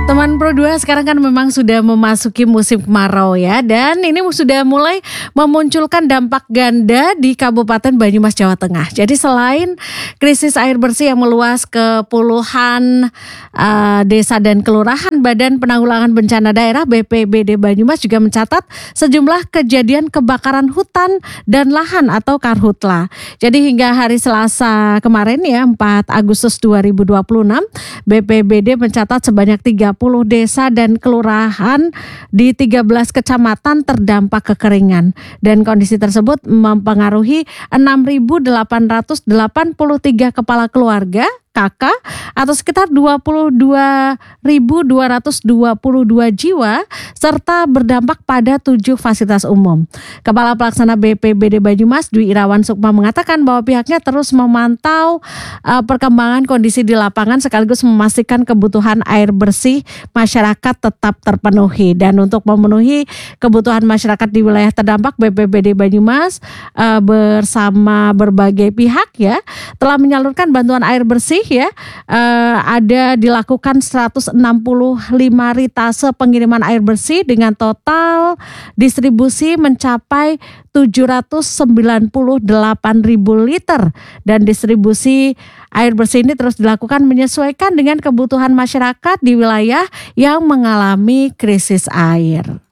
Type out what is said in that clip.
Teman Pro 2 sekarang kan memang sudah memasuki musim kemarau ya, dan ini sudah mulai memunculkan dampak ganda di Kabupaten Banyumas, Jawa Tengah. Jadi selain krisis air bersih yang meluas ke puluhan desa dan kelurahan, Badan Penanggulangan Bencana Daerah BPBD Banyumas juga mencatat sejumlah kejadian kebakaran hutan dan lahan atau karhutla. Jadi hingga hari Selasa kemarin ya, 4 Agustus 2026, BPBD mencatat sebanyak 30 desa dan kelurahan di 13 kecamatan terdampak kekeringan, dan kondisi tersebut mempengaruhi 6.883 kepala keluarga KK atau sekitar 22.222 jiwa serta berdampak pada 7 fasilitas umum. Kepala Pelaksana BPBD Banyumas Dwi Irawan Sukma mengatakan bahwa pihaknya terus memantau perkembangan kondisi di lapangan sekaligus memastikan kebutuhan air bersih masyarakat tetap terpenuhi. Dan untuk memenuhi kebutuhan masyarakat di wilayah terdampak, BPBD Banyumas bersama berbagai pihak ya telah menyalurkan bantuan air bersih ya, ada dilakukan 165 ritase pengiriman air bersih dengan total distribusi mencapai 798.000 liter, dan distribusi air bersih ini terus dilakukan menyesuaikan dengan kebutuhan masyarakat di wilayah yang mengalami krisis air.